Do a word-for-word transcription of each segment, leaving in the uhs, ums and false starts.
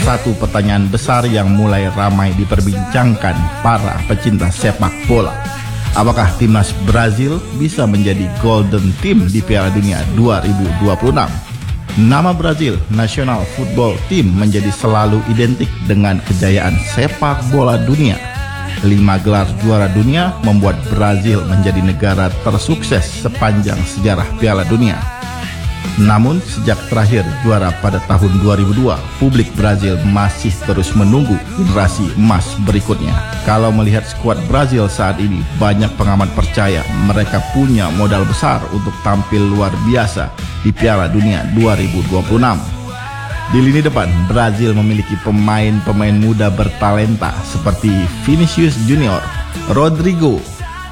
satu pertanyaan besar yang mulai ramai diperbincangkan para pecinta sepak bola. Apakah timnas Brazil bisa menjadi golden team di Piala Dunia dua ribu dua puluh enam? Nama Brazil National Football Team menjadi selalu identik dengan kejayaan sepak bola dunia. Lima gelar juara dunia membuat Brazil menjadi negara tersukses sepanjang sejarah Piala Dunia. Namun sejak terakhir juara pada tahun dua ribu dua, publik Brazil masih terus menunggu generasi emas berikutnya. Kalau melihat skuad Brazil saat ini, banyak pengamat percaya mereka punya modal besar untuk tampil luar biasa di Piala Dunia dua ribu dua puluh enam. Di lini depan, Brazil memiliki pemain-pemain muda bertalenta seperti Vinicius Junior, Rodrigo,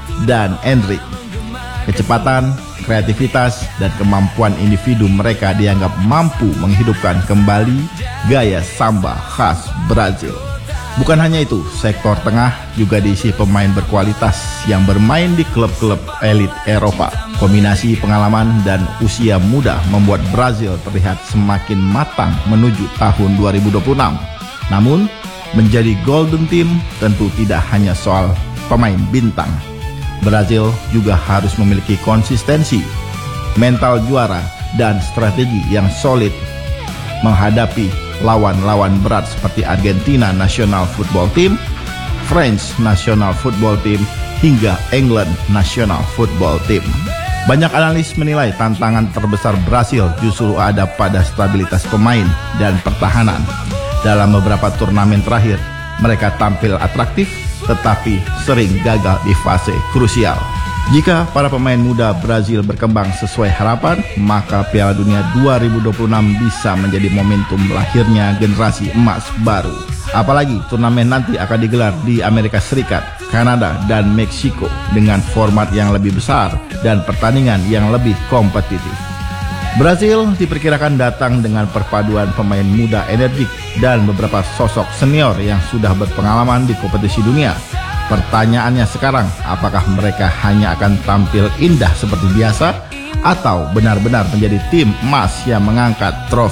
dan Endrick. Kecepatan, kreativitas, dan kemampuan individu mereka dianggap mampu menghidupkan kembali gaya samba khas Brazil. Bukan hanya itu, sektor tengah juga diisi pemain berkualitas yang bermain di klub-klub elit Eropa. Kombinasi pengalaman dan usia muda membuat Brazil terlihat semakin matang menuju tahun dua ribu dua puluh enam. Namun, menjadi golden team tentu tidak hanya soal pemain bintang. Brazil juga harus memiliki konsistensi, mental juara, dan strategi yang solid menghadapi lawan-lawan berat seperti Argentina National Football Team, French National Football Team, hingga England National Football Team. Banyak analis menilai tantangan terbesar Brazil justru ada pada stabilitas pemain dan pertahanan. Dalam beberapa turnamen terakhir, mereka tampil atraktif tetapi sering gagal di fase krusial. Jika para pemain muda Brazil berkembang sesuai harapan, maka Piala Dunia dua ribu dua puluh enam bisa menjadi momentum lahirnya generasi emas baru. Apalagi turnamen nanti akan digelar di Amerika Serikat, Kanada, dan Meksiko dengan format yang lebih besar dan pertandingan yang lebih kompetitif. Brazil diperkirakan datang dengan perpaduan pemain muda energik dan beberapa sosok senior yang sudah berpengalaman di kompetisi dunia. Pertanyaannya sekarang, apakah mereka hanya akan tampil indah seperti biasa atau benar-benar menjadi tim emas yang mengangkat trofi